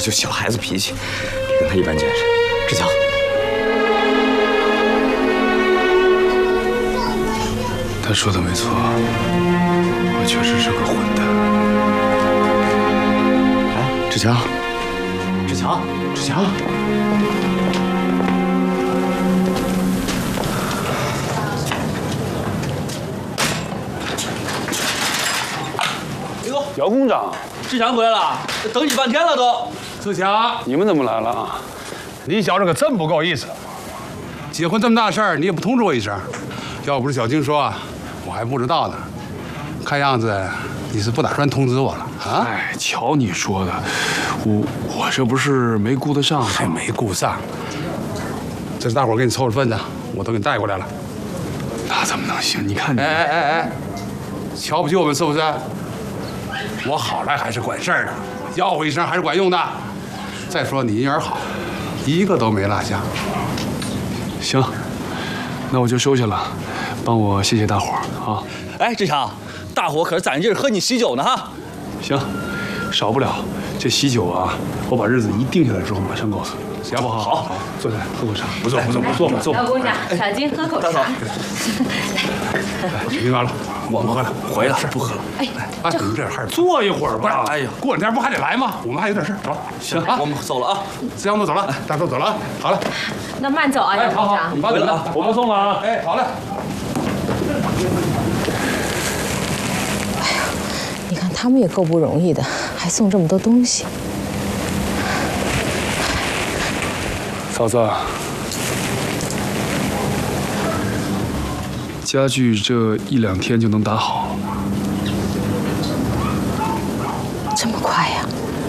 就小孩子脾气，别跟他一般见识。志强， 他说的没错，我确实是个混蛋。 哎，志强，志强，志强。 姚工长， 志强回来了，等你半天了都。 志强， 你们怎么来了啊？ 你小子可真不够意思！结婚这么大事儿，你也不通知我一声。要不是小晶说，我还不知道呢。看样子你是不打算通知我了啊？ 哎，瞧你说的，我这不是没顾得上吗？ 还没顾上。这是大伙儿给你凑的份子，我都给你带过来了。 那怎么能行？你看你， 哎，瞧不起我们是不是？我好来还是管事儿的，要我一声还是管用的。再说你人缘好，一个都没落下。 行，那我就收下了，帮我谢谢大伙儿啊。 哎，志强，大伙可是攒劲儿喝你喜酒呢哈。 行，少不了。这喜酒啊，我把日子一定下来之后马上告诉你，行不好？好，坐下来喝口茶。不坐吧，坐。 姚工长，小金喝口茶。 别完了，我们喝了， 回来不喝了。 哎， 你们这还是坐一会儿吧。 哎呀， 过两天不还得来吗？我们还有点事，走。 行啊，我们走了啊。 志强都走了，大家都走了啊。好了， 那慢走啊，姚工长。 你慢走了， 我们送了啊。 哎，好嘞。 你看他们也够不容易的，还送这么多东西。 嫂子，家具这一两天就能打好。 这么快呀？